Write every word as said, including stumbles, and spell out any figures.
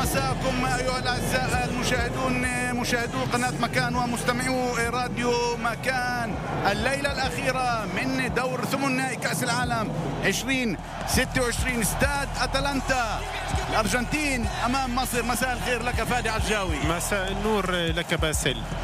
مساءكم أيها الأعزاء المشاهدون، مشاهدو قناة مكان ومستمعو راديو مكان. الليلة الأخيرة من دور ثمن نهائي كأس العالم ألفين وستة وعشرين، استاد أتلانتا الأرجنتين أمام مصر. مساء الخير لك فادي عجاوي. مساء النور لك باسل.